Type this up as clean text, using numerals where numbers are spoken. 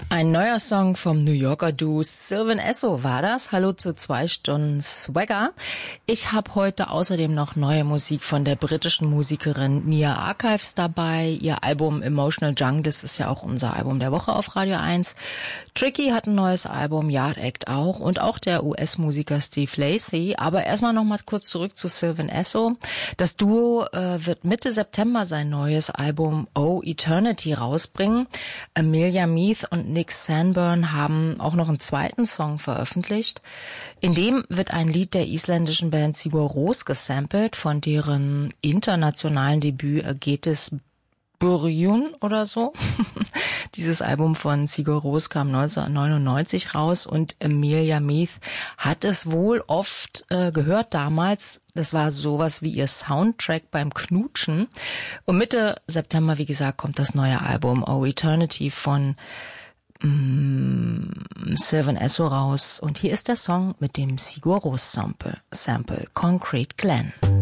Ein neuer Song vom New Yorker Duo Sylvan Esso war das. Hallo zu 2 Stunden Swagger. Ich habe heute außerdem noch neue Musik von der britischen Musikerin Nia Archives dabei. Ihr Album Emotional Jungle, das ist ja auch unser Album der Woche auf Radio 1. Tricky hat ein neues Album, Yard Act auch und auch der US-Musiker Steve Lacy. Aber erstmal noch mal kurz zurück zu Sylvan Esso. Das Duo wird Mitte September sein neues Album Oh Eternity rausbringen. Amelia Meath und Nick Sanborn haben auch noch einen zweiten Song veröffentlicht. In dem wird ein Lied der isländischen Band Sigur Rós gesampelt, von deren internationalen Debüt Getis Byrjun oder so. Dieses Album von Sigur Rós kam 1999 raus und Amelia Meath hat es wohl oft gehört damals. Das war sowas wie ihr Soundtrack beim Knutschen. Und Mitte September, wie gesagt, kommt das neue Album Oh Eternity von Sylvan Esso raus. Und hier ist der Song mit dem Sigur Rós Sample, Concrete Glen.